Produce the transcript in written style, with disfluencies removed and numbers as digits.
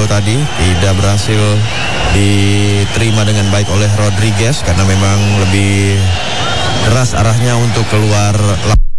tadi tidak berhasil diterima dengan baik oleh Rodriguez karena memang lebih deras arahnya untuk keluar.